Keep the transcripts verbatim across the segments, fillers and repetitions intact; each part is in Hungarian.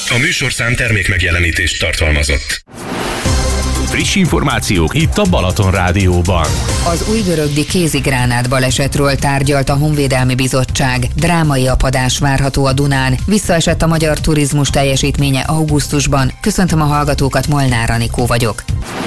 A műsorszám termék megjelenítést tartalmazott. Friss információk itt a Balaton Rádióban. Az újgörögdi kézigránát balesetről tárgyalt a Honvédelmi Bizottság. Drámai apadás várható a Dunán. Visszaesett a magyar turizmus teljesítménye augusztusban. Köszöntöm a hallgatókat, Molnár Anikó vagyok.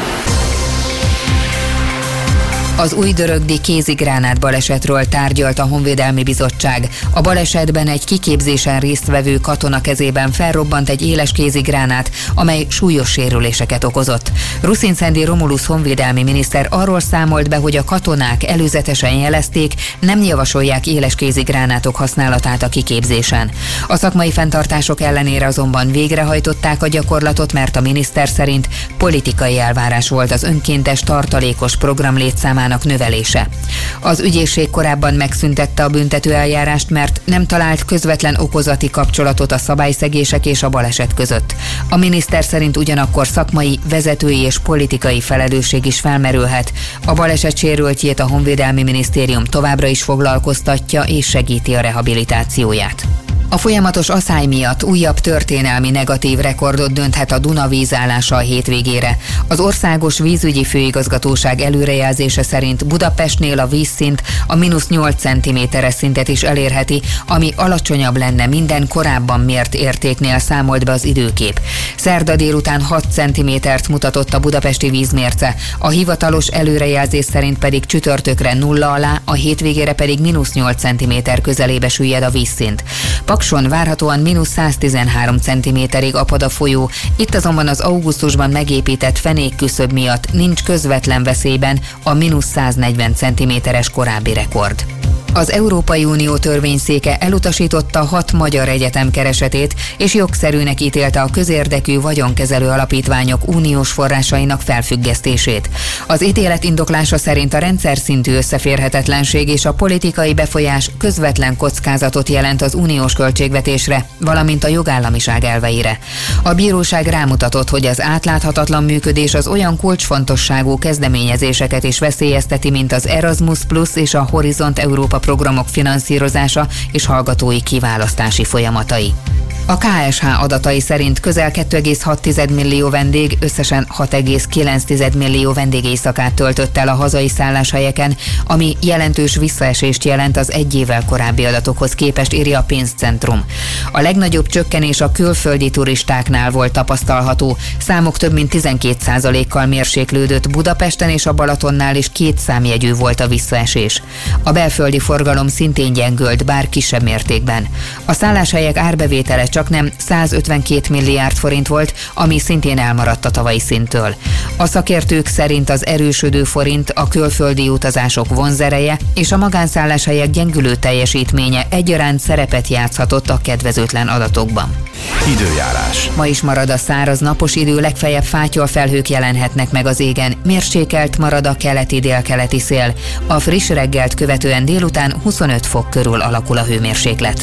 Az újgörögdi kézigránát balesetről tárgyalt a Honvédelmi Bizottság. A balesetben egy kiképzésen résztvevő katona kezében felrobbant egy éles kézigránát, amely súlyos sérüléseket okozott. Ruszinszendi Romulusz honvédelmi miniszter arról számolt be, hogy a katonák előzetesen jelezték, nem javasolják éles kézigránátok használatát a kiképzésen. A szakmai fenntartások ellenére azonban végrehajtották a gyakorlatot, mert a miniszter szerint politikai elvárás volt az önkéntes tartalékos program létszámának növelése. Az ügyészség korábban megszüntette a büntetőeljárást, mert nem talált közvetlen okozati kapcsolatot a szabályszegések és a baleset között. A miniszter szerint ugyanakkor szakmai, vezetői és politikai felelősség is felmerülhet. A baleset sérültjét a Honvédelmi Minisztérium továbbra is foglalkoztatja és segíti a rehabilitációját. A folyamatos aszály miatt újabb történelmi negatív rekordot dönthet a Duna vízállása a hétvégére. Az Országos Vízügyi Főigazgatóság előrejelzése szerint Budapestnél a vízszint a mínusz nyolc centiméteres szintet is elérheti, ami alacsonyabb lenne minden korábban mért értéknél, számolt be az Időkép. Szerda délután hat centimétert mutatott a budapesti vízmérce, a hivatalos előrejelzés szerint pedig csütörtökre nulla alá, a hétvégére pedig mínusz nyolc centiméter közelébe süllyed a vízszint. Pakson várhatóan mínusz száztizenhárom centiméterig apad a folyó, itt azonban az augusztusban megépített fenékküszöb miatt nincs közvetlen veszélyben a mínusz száznegyven centiméteres korábbi rekord. Az Európai Unió törvényszéke elutasította hat magyar egyetem keresetét, és jogszerűnek ítélte a közérdekű vagyonkezelő alapítványok uniós forrásainak felfüggesztését. Az ítélet indoklása szerint a rendszer szintű összeférhetetlenség és a politikai befolyás közvetlen kockázatot jelent az uniós költségvetésre, valamint a jogállamiság elveire. A bíróság rámutatott, hogy az átláthatatlan működés az olyan kulcsfontosságú kezdeményezéseket is veszélyezteti, mint az Erasmus Plus és a Horizont Európa programok finanszírozása és hallgatói kiválasztási folyamatai. A ká es há adatai szerint közel két egész hat millió vendég összesen hat egész kilenc millió vendégéjszakát töltött el a hazai szálláshelyeken, ami jelentős visszaesést jelent az egy évvel korábbi adatokhoz képest, írja a Pénzcentrum. A legnagyobb csökkenés a külföldi turistáknál volt tapasztalható, számok több mint tizenkét százalékkal mérséklődött, Budapesten és a Balatonnál is két számjegyű volt a visszaesés. A belföldi forgalom szintén gyengült, bár kisebb mértékben. A szálláshelyek árbevétele csak nem százötvenkét milliárd forint volt, ami szintén elmaradt a tavalyi szinttől. A szakértők szerint az erősödő forint, a külföldi utazások vonzereje és a magánszálláshelyek gyengülő teljesítménye egyaránt szerepet játszhatott a kedvezőtlen adatokban. Időjárás. Ma is marad a száraz, napos idő, legfeljebb fátyolfelhők jelenhetnek meg az égen. Mérsékelt marad a keleti-délkeleti szél. A friss reggelt követően délután huszonöt fok körül alakul a hőmérséklet.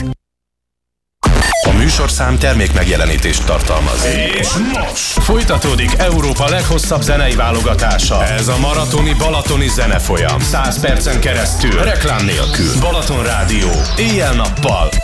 A műsorszám termék megjelenítést tartalmaz. És most folytatódik Európa leghosszabb zenei válogatása. Ez a maratoni balatoni zenefolyam. száz percen keresztül, reklám nélkül. Balaton Rádió, éjjel-nappal,